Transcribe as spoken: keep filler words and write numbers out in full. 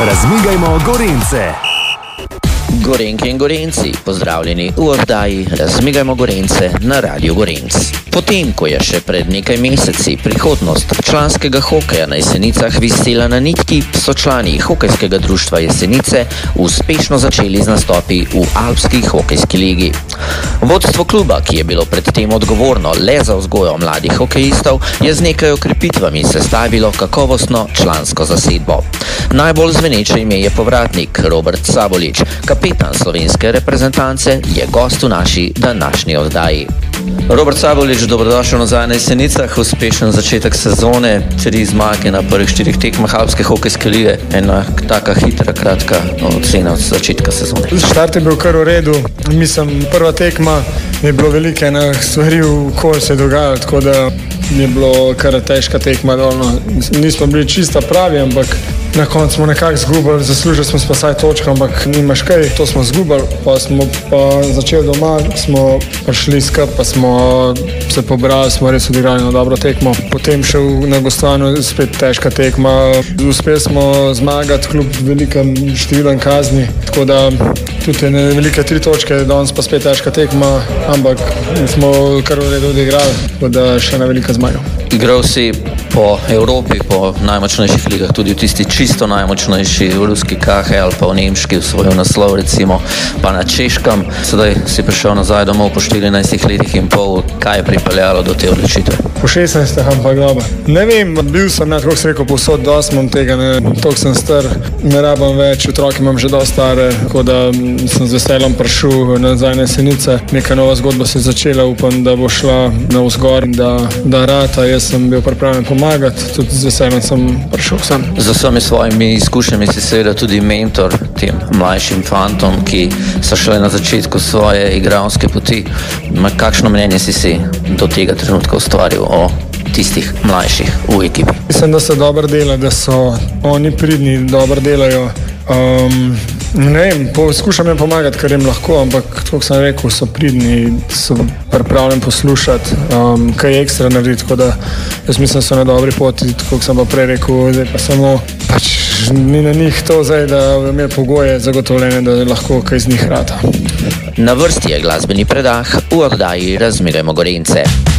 Razmigajmo Gorenjce. Gorenjke in Gorenjci, pozdravljeni v oddaji Razmigajmo Gorenjce na Radiu Gorenjc. Potem, ko je še pred nekaj meseci prihodnost članskega hokeja na Jesenicah visela na nitki, so člani hokejskega društva Jesenice uspešno začeli z nastopi v Alpski hokejski ligi. Vodstvo kluba, ki je bilo predtem odgovorno le za vzgojo mladih hokejistov, je z nekaj okrepitvami sestavilo kakovostno člansko zasedbo. Najbolj zveneče ime je povratnik Robert Sabolič, kapetan slovenske reprezentance, je gost v naši današnji oddaji. Robert Sabolič, dobrodošel nazaj na Jesenicah, uspešen začetek sezone, tri zmage na prvih štirih tekmah Alpske hokejske lige, ena taka hitra, kratka ocena od začetka sezone. Štart je bil kar v redu, mislim, prva tekma je bilo velike stvari, ko se je dogajalo, tako da je bilo kar težka tekma dolno. Nismo bili čisto pravi, ampak na koncu smo nekako zgubili, zaslužili smo spasaj točko, ampak nimaš kaj, to smo zgubili, pa smo pa začeli doma, smo prišli skup, pa smo se pobrali, smo res odigrali na dobro tekmo. Potem še na gostovanju spet težka tekma, uspeli smo zmagati kljub velikem številom kazni, tako da tudi ne velike tri točke, danes pa spet težka tekma, ampak smo kar v redu odigrali, tako da še ena velika zmaga. Igral si po Evropi, po najmočnejših ligah, tudi v tisti čisto najmočnejši, v ruski K H L, pa v nemški, osvojil naslov recimo, pa na češkem. Sedaj si prišel nazaj domov po štirinajstih letih in pol. Kaj je pripeljalo do te odločitve? Po šestnajstih, ampak dobro. Ne vem, bil sem, kako se rekel, povsod dost imam tega, ne, toliko sem star, ne rabam več, otroki imam že dosti stare, tako da sem z veseljem prišel nazaj na Jesenice. Neka nova zgodba se je začela, upam, da bo šla navzgor, da, da rata. Jaz sem bil pripravljen pomagati, tudi z veseljem sem prišel sem. Z vsemi svojimi izkušnjami si seveda tudi mentor tem mlajšim fantom, ki so šli na začetku svoje igralske poti. Kakšno mnenje si si do tega trenutka ustvaril o tistih mlajših v ekipi? Mislim, da se dobro dela, da so oni pridni, dobro delajo. Um, ne vem, poskušam jim pomagati, kar jim lahko, ampak tako sem rekel, so pridni, so pripravljeni poslušati, um, kaj je ekstra narediti, tako da jaz mislim, da so na dobri poti, tako sem pa prej rekel, zdaj pa samo pač ni na njih to zdaj, da imeli pogoje zagotovljene, da lahko kaj z njih rata. Na vrsti je glasbeni predah v oddaji Razmigajmo Gorenjce.